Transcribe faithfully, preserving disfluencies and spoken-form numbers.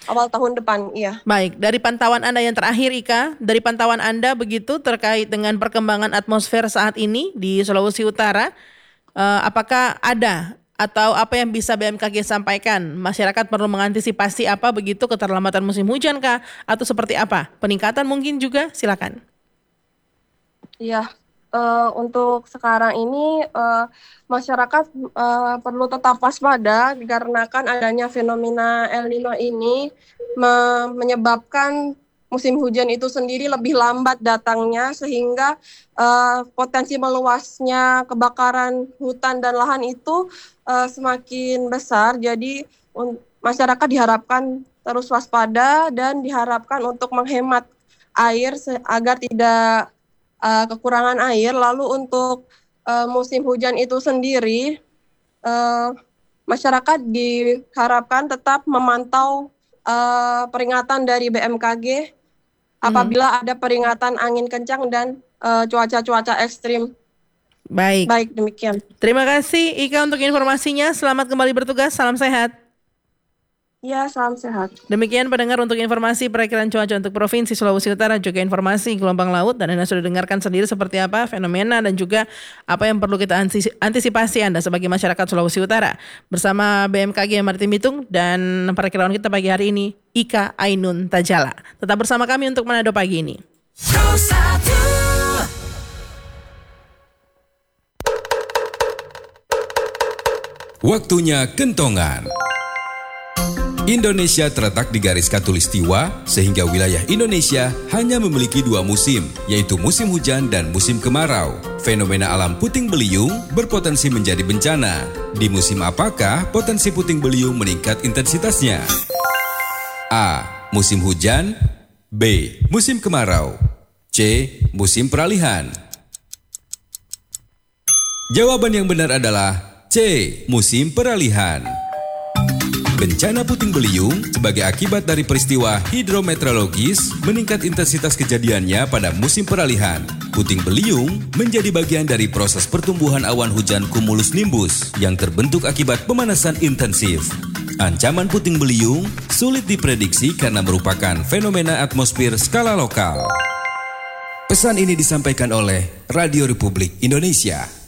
awal tahun depan, iya. Baik, dari pantauan Anda yang terakhir Ika, dari pantauan Anda begitu terkait dengan perkembangan atmosfer saat ini di Sulawesi Utara, eh, apakah ada atau apa yang bisa B M K G sampaikan? Masyarakat perlu mengantisipasi apa begitu, keterlambatan musim hujan kah? Atau seperti apa? Peningkatan mungkin juga? Silakan. Iya, eh, untuk sekarang ini eh, masyarakat eh, perlu tetap waspada dikarenakan adanya fenomena El Nino ini me- menyebabkan musim hujan itu sendiri lebih lambat datangnya sehingga eh, potensi meluasnya kebakaran hutan dan lahan itu eh, semakin besar. Jadi un- masyarakat diharapkan terus waspada dan diharapkan untuk menghemat air se- agar tidak uh, kekurangan air. Lalu untuk uh, musim hujan itu sendiri, uh, masyarakat diharapkan tetap memantau uh, peringatan dari B M K G Mhm. apabila ada peringatan angin kencang dan uh, cuaca-cuaca ekstrim. Baik, Baik, demikian. terima kasih Ika untuk informasinya. Selamat kembali bertugas, salam sehat. Ya, salam sehat. Demikian pendengar untuk informasi perakilan cuaca untuk Provinsi Sulawesi Utara, juga informasi gelombang laut, dan Anda sudah dengarkan sendiri seperti apa fenomena dan juga apa yang perlu kita antisipasi Anda sebagai masyarakat Sulawesi Utara. Bersama B M K G Maritim Bitung dan perakiraan kita pagi hari ini, Ika Ainun Tajala. Tetap bersama kami untuk Manado pagi ini. Waktunya kentongan. Indonesia terletak di garis khatulistiwa sehingga wilayah Indonesia hanya memiliki dua musim, yaitu musim hujan dan musim kemarau. Fenomena alam puting beliung berpotensi menjadi bencana. Di musim apakah potensi puting beliung meningkat intensitasnya? A. Musim hujan. B. Musim kemarau. C. Musim peralihan. Jawaban yang benar adalah C. Musim peralihan. Bencana puting beliung sebagai akibat dari peristiwa hidrometeorologis meningkat intensitas kejadiannya pada musim peralihan. Puting beliung menjadi bagian dari proses pertumbuhan awan hujan cumulus nimbus yang terbentuk akibat pemanasan intensif. Ancaman puting beliung sulit diprediksi karena merupakan fenomena atmosfer skala lokal. Pesan ini disampaikan oleh Radio Republik Indonesia.